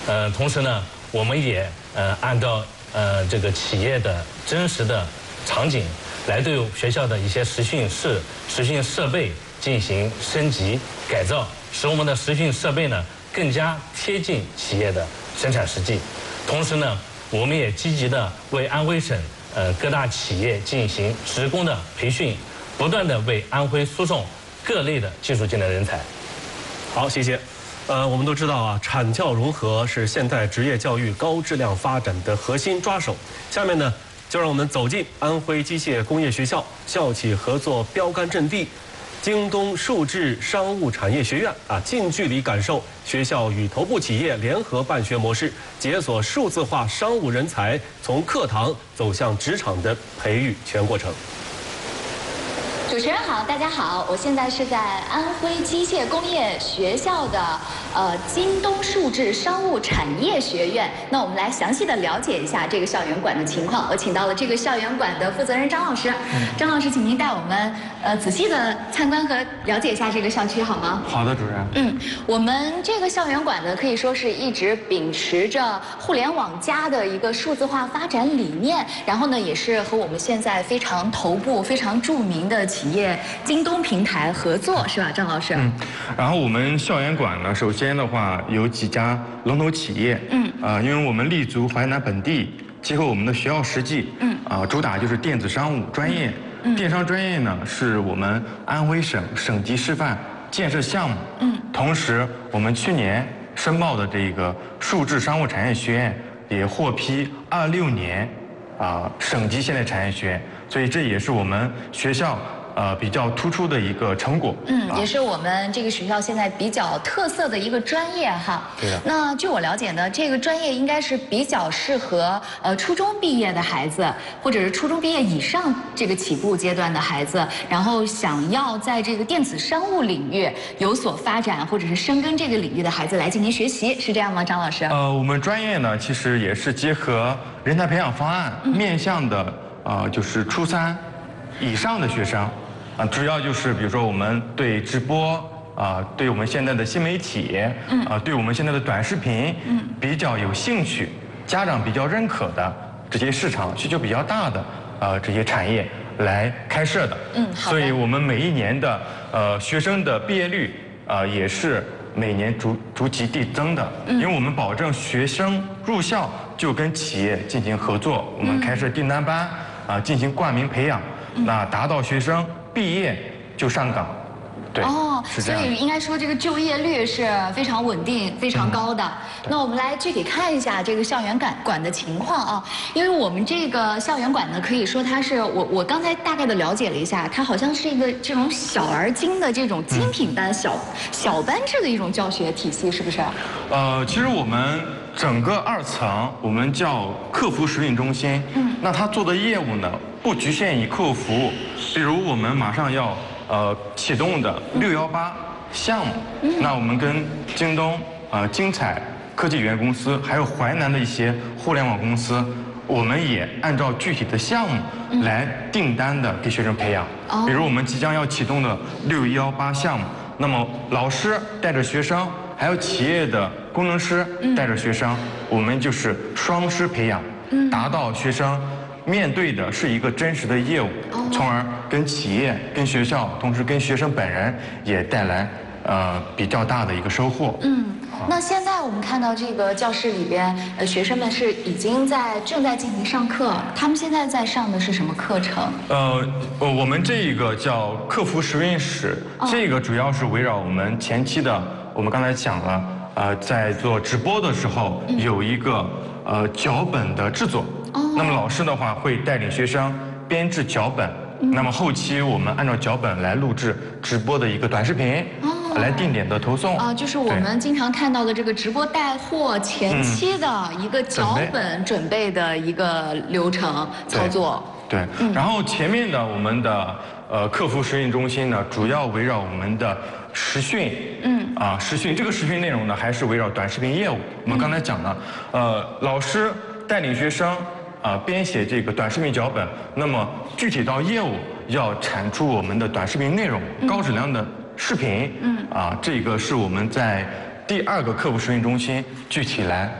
同时呢，我们也按照这个企业的真实的场景，来对学校的一些实训室、实训设备进行升级改造，使我们的实训设备呢更加贴近企业的生产实际。同时呢，我们也积极的为安徽省各大企业进行职工的培训，不断的为安徽输送各类的技术技能人才。 好，谢谢。我们都知道啊，产教融合是现代职业教育高质量发展的核心抓手。下面呢，就让我们走进安徽机械工业学校校企合作标杆阵地京东数智商务产业学院啊，近距离感受学校与头部企业联合办学模式，解锁数字化商务人才从课堂走向职场的培育全过程。 主持人好，大家好，我现在是在安徽机械工业学校的京东数智商务产业学院。那我们来详细的了解一下这个校园馆的情况。我请到了这个校园馆的负责人张老师。张老师，请您带我们仔细的参观和了解一下这个校区好吗？ 好的，主任。 我们这个校园馆呢，可以说是一直秉持着互联网加的一个数字化发展理念，然后呢，也是和我们现在非常头部、非常著名的企业京东平台合作，是吧，张老师？ 然后我们校园馆呢，首先的话有几家龙头企业，因为我们立足淮南本地，结合我们的学校实际，主打就是电子商务专业。电商专业呢是我们安徽省省级示范建设项目。同时我们去年申报的这个数智商务产业学院也获批26年省级现代产业学院，所以这也是我们学校比较突出的一个成果。 也是我们这个学校现在比较特色的一个专业哈。 对的。 那据我了解呢，这个专业应该是比较适合初中毕业的孩子，或者是初中毕业以上这个起步阶段的孩子，然后想要在这个电子商务领域有所发展，或者是深耕这个领域的孩子来进行学习，是这样吗，张老师？ 我们专业呢其实也是结合人才培养方案，面向的就是初3以上的学生。主要就是比如说我们对直播对我们现在的新媒体对我们现在的短视频比较有兴趣，家长比较认可的这些市场需求比较大的这些产业来开设的。 好的。 所以我们每一年的学生的毕业率也是每年逐级递增的，因为我们保证学生入校就跟企业进行合作，我们开设订单班进行冠名培养，那达到学生毕业就上岗。对，是这样。 所以应该说这个就业率是非常稳定、非常高的。那我们来具体看一下这个校园馆的情况啊，因为我们这个校园馆呢，可以说它是我刚才大概的了解了一下，它好像是一个这种小而精的这种精品班、小班制的一种教学体系，是不是？ 其实我们整个2层我们叫客服实训中心，那它做的业务呢不局限于客户服务，比如我们马上要启动的618项目，那我们跟京东、精彩科技园公司，还有淮南的一些互联网公司，我们也按照具体的项目来订单的给学生培养。比如我们即将要启动的618项目，那么老师带着学生，还有企业的工程师带着学生，我们就是双师培养，达到学生面对的是一个真实的业务，从而跟企业、跟学校，同时跟学生本人也带来比较大的一个收获。 那现在我们看到这个教室里边，学生们是已经正在进行上课，他们现在在上的是什么课程？ 我们这个叫客服实训室，这个主要是围绕我们前期的，我们刚才讲了，在做直播的时候有一个脚本的制作。那么老师的话会带领学生编制脚本，那么后期我们按照脚本来录制直播的一个短视频，来定点的投送。 就是我们经常看到的这个直播带货前期的一个脚本准备的一个流程操作。 对，然后前面的我们的客服实训中心呢，主要围绕我们的实训，实训这个实训内容呢，还是围绕短视频业务。我们刚才讲了，老师带领学生编写这个短视频脚本，那么具体到业务要产出我们的短视频内容，高质量的视频，这个是我们在第2个客服实训中心具体来